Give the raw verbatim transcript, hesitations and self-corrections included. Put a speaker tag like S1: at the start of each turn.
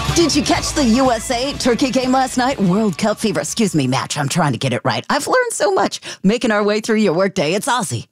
S1: Did you catch the U S A Turkey game last night? World Cup fever. Excuse me, match. I'm trying to get it right. I've learned so much making our way through your workday. It's Aussie